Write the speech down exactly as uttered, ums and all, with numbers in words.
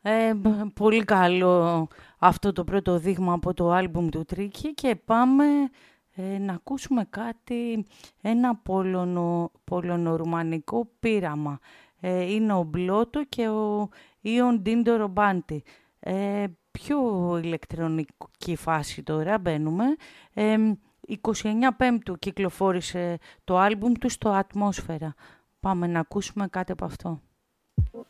Ε, πολύ καλό αυτό το πρώτο δείγμα από το άλμπουμ του Τρίκη και πάμε ε, να ακούσουμε κάτι, ένα πολωνο, πολωνορουμανικό πείραμα. Ε, είναι ο Μπλότο και ο Ιον Ντίντο Ρομπάντι. Ε, πιο ηλεκτρονική φάση τώρα μπαίνουμε. Ε, είκοσι εννέα Πέμπτου κυκλοφόρησε το άλμπουμ του στο Ατμόσφαιρα. Πάμε να ακούσουμε κάτι από αυτό.